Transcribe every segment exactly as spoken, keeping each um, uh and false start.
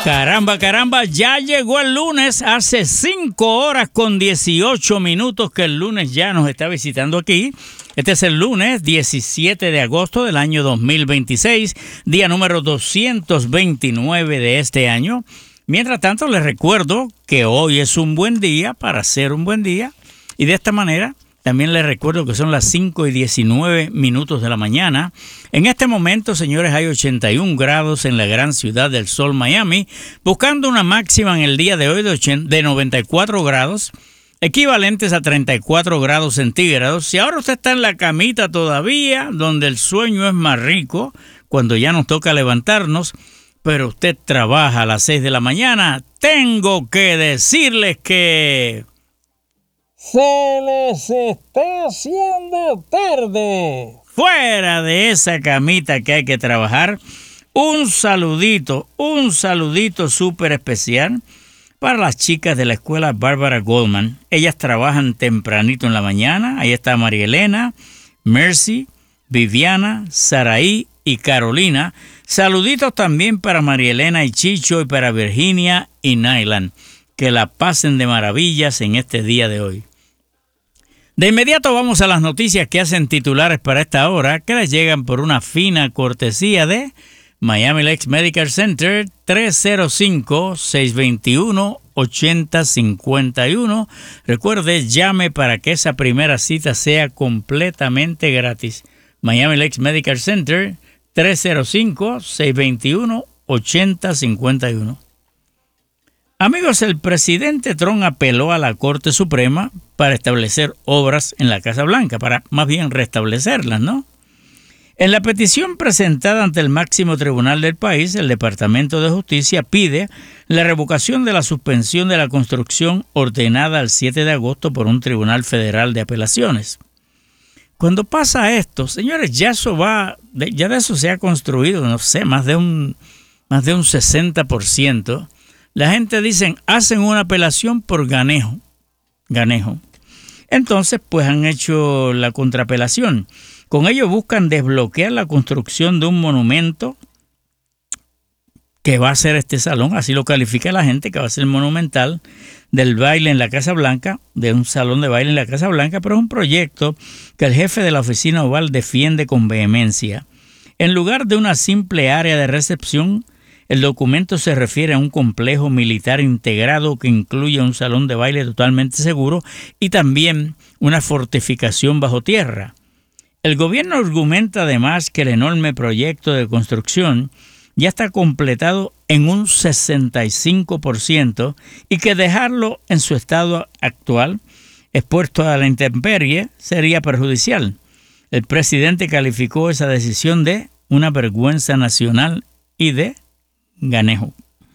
Caramba, caramba, ya llegó el lunes, hace cinco horas con dieciocho minutos que el lunes ya nos está visitando aquí. Este es el lunes diecisiete de agosto del año dos mil veintiséis, día número doscientos veintinueve de este año. Mientras tanto, les recuerdo que hoy es un buen día para hacer un buen día. Y de esta manera, también les recuerdo que son las cinco y diecinueve minutos de la mañana. En este momento, señores, hay ochenta y un grados en la gran ciudad del sol, Miami, buscando una máxima en el día de hoy de, ochenta, de noventa y cuatro grados, equivalentes a treinta y cuatro grados centígrados. Si ahora usted está en la camita todavía, donde el sueño es más rico, cuando ya nos toca levantarnos, pero usted trabaja a las seis de la mañana, tengo que decirles que se les está haciendo tarde. Fuera de esa camita que hay que trabajar, un saludito, un saludito súper especial para las chicas de la escuela Barbara Goldman. Ellas trabajan tempranito en la mañana. Ahí está María Elena, Mercy, Viviana, Saraí y Carolina. Saluditos también para María Elena y Chicho y para Virginia y Nylan. Que la pasen de maravillas en este día de hoy. De inmediato vamos a las noticias que hacen titulares para esta hora, que les llegan por una fina cortesía de Miami Lakes Medical Center, tres cero cinco, seis dos uno, ocho cero cinco uno. Recuerde, llame para que esa primera cita sea completamente gratis. Miami Lakes Medical Center, tres cero cinco, seis dos uno, ocho cero cinco uno. Amigos, el presidente Trump apeló a la Corte Suprema para establecer obras en la Casa Blanca, para más bien restablecerlas, ¿no? En la petición presentada ante el máximo tribunal del país, el Departamento de Justicia pide la revocación de la suspensión de la construcción ordenada el siete de agosto por un tribunal federal de apelaciones. Cuando pasa esto, señores, ya eso va, ya de eso se ha construido, no sé, más de un, más de un sesenta por ciento. La gente dice, hacen una apelación por ganejo, ganejo. Entonces, pues han hecho la contraapelación. Con ello buscan desbloquear la construcción de un monumento que va a ser este salón, así lo califica la gente, que va a ser monumental, del baile en la Casa Blanca, de un salón de baile en la Casa Blanca, pero es un proyecto que el jefe de la oficina oval defiende con vehemencia. En lugar de una simple área de recepción, el documento se refiere a un complejo militar integrado que incluye un salón de baile totalmente seguro y también una fortificación bajo tierra. El gobierno argumenta además que el enorme proyecto de construcción ya está completado en un sesenta y cinco por ciento y que dejarlo en su estado actual, expuesto a la intemperie, sería perjudicial. El presidente calificó esa decisión de una vergüenza nacional y de ganejo.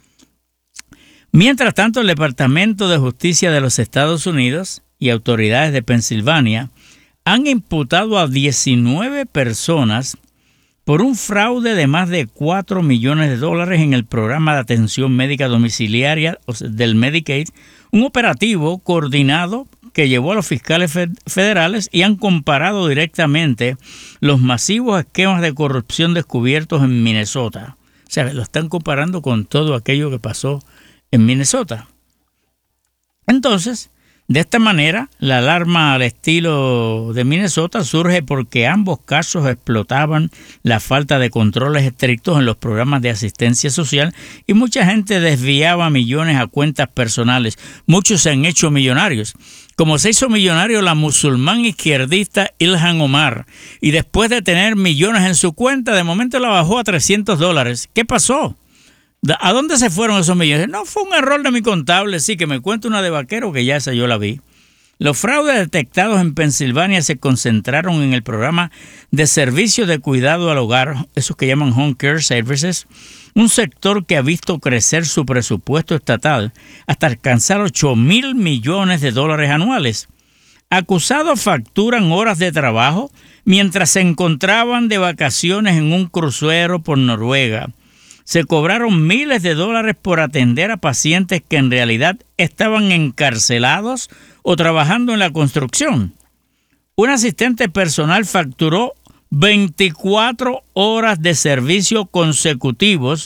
Mientras tanto, el Departamento de Justicia de los Estados Unidos y autoridades de Pensilvania han imputado a diecinueve personas por un fraude de más de cuatro millones de dólares en el programa de atención médica domiciliaria del Medicaid, un operativo coordinado que llevó a los fiscales federales y han comparado directamente los masivos esquemas de corrupción descubiertos en Minnesota. O sea, lo están comparando con todo aquello que pasó en Minnesota. Entonces, de esta manera, la alarma al estilo de Minnesota surge porque ambos casos explotaban la falta de controles estrictos en los programas de asistencia social y mucha gente desviaba millones a cuentas personales. Muchos se han hecho millonarios. Como se hizo millonario la musulmán izquierdista Ilhan Omar, y después de tener millones en su cuenta, de momento la bajó a trescientos dólares. ¿Qué pasó? ¿A dónde se fueron esos millones? No, fue un error de mi contable, sí, que me cuenta una de vaquero, que ya esa yo la vi. Los fraudes detectados en Pensilvania se concentraron en el programa de servicios de cuidado al hogar, esos que llaman Home Care Services, un sector que ha visto crecer su presupuesto estatal hasta alcanzar ocho mil millones de dólares anuales. Acusados facturan horas de trabajo mientras se encontraban de vacaciones en un crucero por Noruega. Se cobraron miles de dólares por atender a pacientes que en realidad estaban encarcelados o trabajando en la construcción. Un asistente personal facturó veinticuatro horas de servicio consecutivos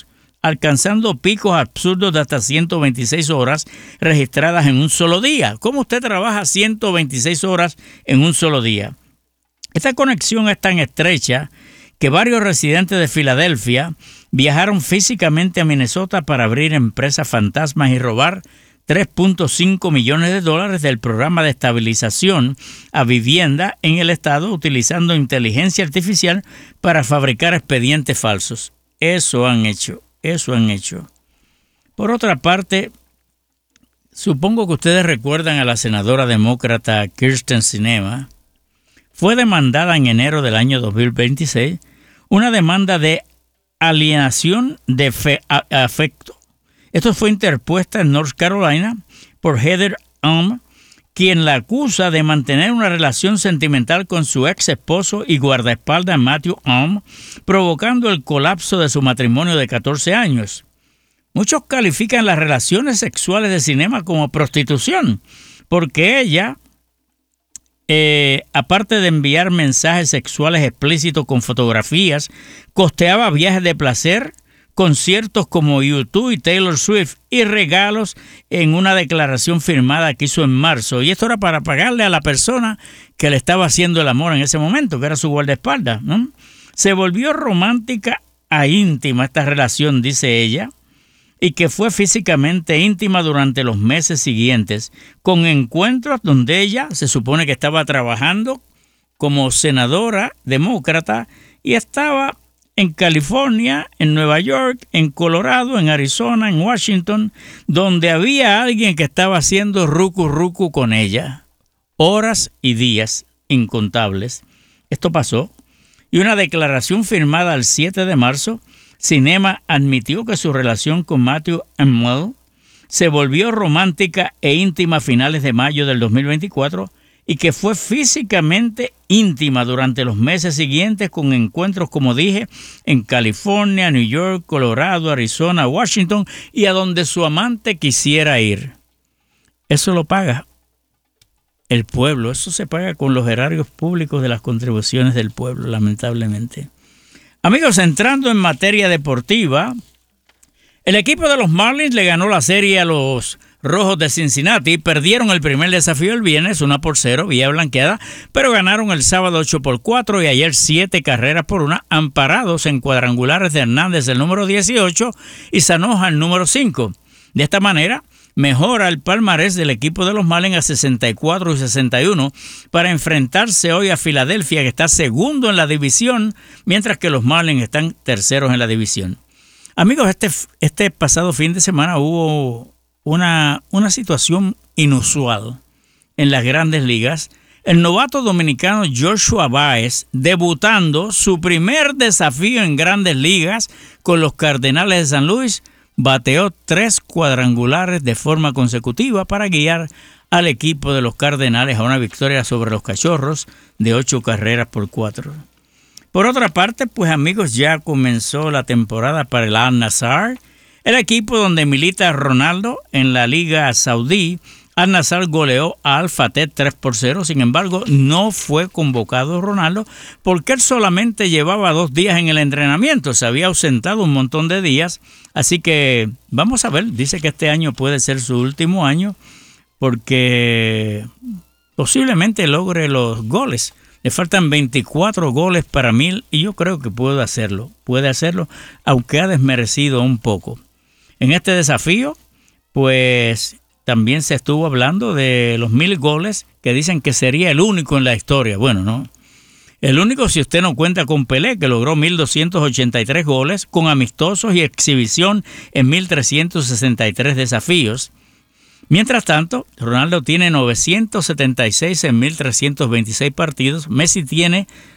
alcanzando picos absurdos de hasta ciento veintiséis horas registradas en un solo día. ¿Cómo usted trabaja ciento veintiséis horas en un solo día? Esta conexión es tan estrecha que varios residentes de Filadelfia viajaron físicamente a Minnesota para abrir empresas fantasmas y robar tres punto cinco millones de dólares del programa de estabilización a vivienda en el estado utilizando inteligencia artificial para fabricar expedientes falsos. Eso han hecho, eso han hecho. Por otra parte, supongo que ustedes recuerdan a la senadora demócrata Kyrsten Sinema. Fue demandada en enero del año dos mil veintiséis, una demanda de alienación de fe, a, afecto. Esto fue interpuesta en North Carolina por Heather Alm, quien la acusa de mantener una relación sentimental con su ex esposo y guardaespaldas Matthew Alm, provocando el colapso de su matrimonio de catorce años. Muchos califican las relaciones sexuales de Sinema como prostitución, porque ella, eh, aparte de enviar mensajes sexuales explícitos con fotografías, costeaba viajes de placer, conciertos como U dos y Taylor Swift y regalos en una declaración firmada que hizo en marzo. Y esto era para pagarle a la persona que le estaba haciendo el amor en ese momento, que era su guardaespaldas, ¿no? Se volvió romántica a íntima esta relación, dice ella, y que fue físicamente íntima durante los meses siguientes, con encuentros donde ella se supone que estaba trabajando como senadora demócrata y estaba en California, en Nueva York, en Colorado, en Arizona, en Washington, donde había alguien que estaba haciendo rucu rucu con ella. Horas y días incontables. Esto pasó. Y una declaración firmada el siete de marzo, Sinema admitió que su relación con Matthew Amwell se volvió romántica e íntima a finales de mayo del dos mil veinticuatro y que fue físicamente íntima durante los meses siguientes con encuentros, como dije, en California, New York, Colorado, Arizona, Washington y a donde su amante quisiera ir. Eso lo paga el pueblo, eso se paga con los erarios públicos de las contribuciones del pueblo, lamentablemente. Amigos, entrando en materia deportiva, el equipo de los Marlins le ganó la serie a los Rojos de Cincinnati. Perdieron el primer desafío el viernes, una por cero, vía blanqueada, pero ganaron el sábado ocho por cuatro y ayer siete carreras por una, amparados en cuadrangulares de Hernández, el número dieciocho, y Sanoja, el número cinco. De esta manera, mejora el palmarés del equipo de los Marlins a sesenta y cuatro y sesenta y uno para enfrentarse hoy a Filadelfia, que está segundo en la división, mientras que los Marlins están terceros en la división. Amigos, este, este pasado fin de semana hubo una, una situación inusual en las grandes ligas. El novato dominicano Joshua Báez, debutando su primer desafío en grandes ligas con los Cardenales de San Luis, bateó tres cuadrangulares de forma consecutiva para guiar al equipo de los Cardenales a una victoria sobre los Cachorros de ocho carreras por cuatro. Por otra parte, pues amigos, ya comenzó la temporada para el Al-Nassr, el equipo donde milita Ronaldo en la Liga Saudí. Al-Nassr goleó a Al-Fateh tres por cero, sin embargo, no fue convocado Ronaldo porque él solamente llevaba dos días en el entrenamiento, se había ausentado un montón de días, así que vamos a ver, dice que este año puede ser su último año porque posiblemente logre los goles. Le faltan veinticuatro goles para mil y yo creo que puede hacerlo, puede hacerlo, aunque ha desmerecido un poco. En este desafío, pues también se estuvo hablando de los mil goles, que dicen que sería el único en la historia. Bueno, no. El único si usted no cuenta con Pelé, que logró mil doscientos ochenta y tres goles, con amistosos y exhibición en mil trescientos sesenta y tres desafíos. Mientras tanto, Ronaldo tiene novecientos setenta y seis en mil trescientos veintiséis partidos, Messi tiene